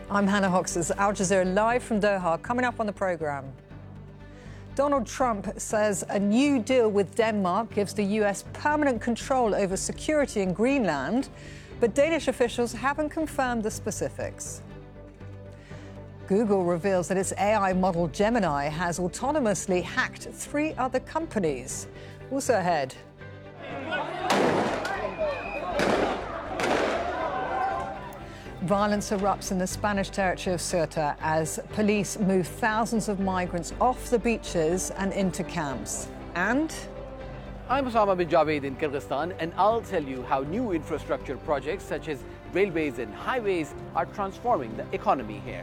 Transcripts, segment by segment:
I'm Hannah Hawks, Al Jazeera live from Doha. Coming up on the programme, Donald Trump says a new deal with Denmark gives the US permanent control over security in Greenland, but Danish officials haven't confirmed the specifics. Google reveals that its AI model Gemini has autonomously hacked 3 other companies. Also ahead. Violence erupts in the Spanish territory of Ceuta as police move thousands of migrants off the beaches and into camps. And I'm Osama bin Javed in Kyrgyzstan, and I'll tell you how new infrastructure projects such as railways and highways are transforming the economy here.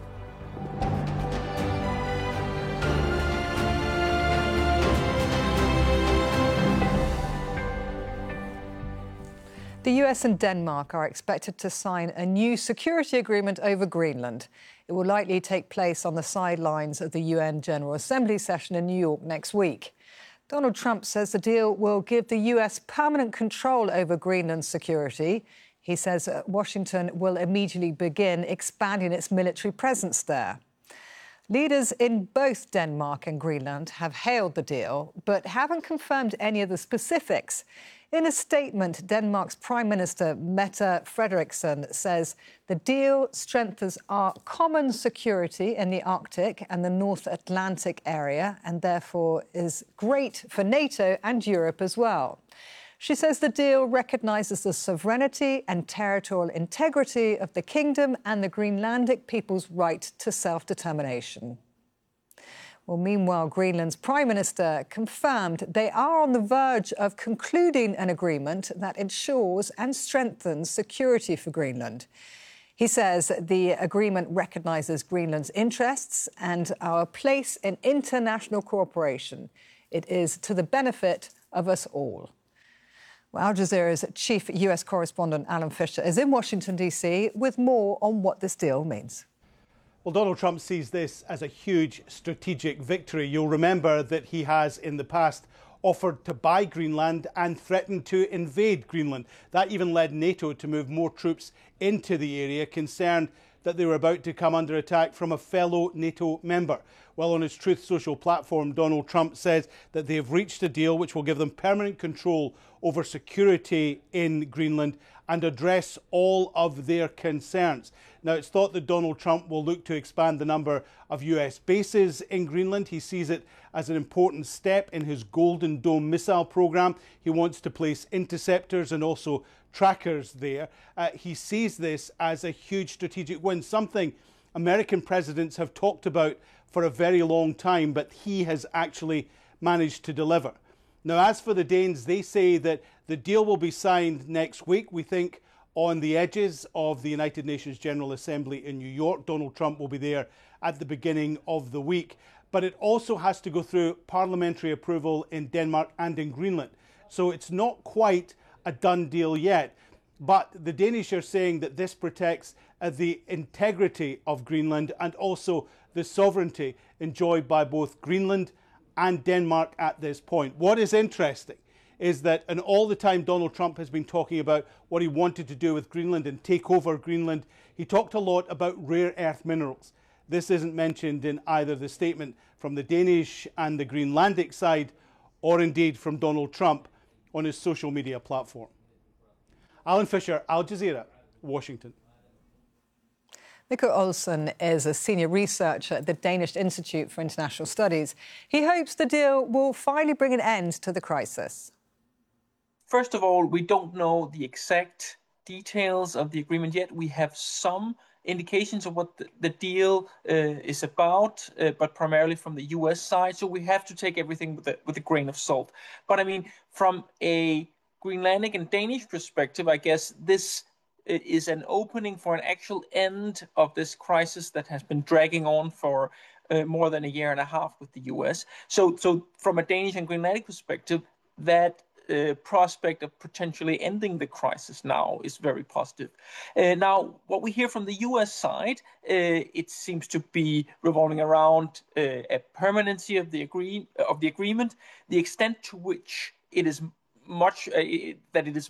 the US and Denmark are expected to sign a new security agreement over Greenland. It will likely take place on the sidelines of the UN General Assembly session in New York next week. Donald Trump says the deal will give the US permanent control over Greenland's security. He says Washington will immediately begin expanding its military presence there. Leaders in both Denmark and Greenland have hailed the deal, but haven't confirmed any of the specifics. In a statement, Denmark's Prime Minister Mette Frederiksen says the deal strengthens our common security in the Arctic and the North Atlantic area, and therefore is great for NATO and Europe as well. She says the deal recognises the sovereignty and territorial integrity of the kingdom and the Greenlandic people's right to self-determination. Well, meanwhile, Greenland's Prime Minister confirmed they are on the verge of concluding an agreement that ensures and strengthens security for Greenland. He says the agreement recognises Greenland's interests and our place in international cooperation. It is to the benefit of us all. Well, Al Jazeera's chief US correspondent, Alan Fisher, is in Washington, D.C. with more on what this deal means. Well, Donald Trump sees this as a huge strategic victory. You'll remember that he has in the past offered to buy Greenland and threatened to invade Greenland. That even led NATO to move more troops into the area, concerned that they were about to come under attack from a fellow NATO member. Well, on his Truth Social platform, Donald Trump says that they have reached a deal which will give them permanent control over security in Greenland and address all of their concerns. Now, it's thought that Donald Trump will look to expand the number of US bases in Greenland. He sees it as an important step in his Golden Dome missile program. He wants to place interceptors and also trackers there. He sees this as a huge strategic win, something American presidents have talked about for a very long time, but he has actually managed to deliver. Now, as for the Danes, they say that the deal will be signed next week. We think on the edges of the United Nations General Assembly in New York. Donald Trump will be there at the beginning of the week. But it also has to go through parliamentary approval in Denmark and in Greenland. So it's not quite a done deal yet. But the Danish are saying that this protects the integrity of Greenland and also the sovereignty enjoyed by both Greenland and Denmark at this point. What is interesting is that, and all the time Donald Trump has been talking about what he wanted to do with Greenland and take over Greenland, he talked a lot about rare earth minerals. This isn't mentioned in either the statement from the Danish and the Greenlandic side, or indeed from Donald Trump on his social media platform. Alan Fisher, Al Jazeera, Washington. Mikko Olsen is a senior researcher at the Danish Institute for International Studies. He hopes the deal will finally bring an end to the crisis. First of all, we don't know the exact details of the agreement yet. We have some indications of what the deal is about, but primarily from the US side. So we have to take everything with a grain of salt. But I mean, from a Greenlandic and Danish perspective, I guess this is an opening for an actual end of this crisis that has been dragging on for more than a year and a half with the US. So from a Danish and Greenlandic perspective, that prospect of potentially ending the crisis now is very positive. Now, what we hear from the US side, it seems to be revolving around a permanency of the agreement, the extent to which it is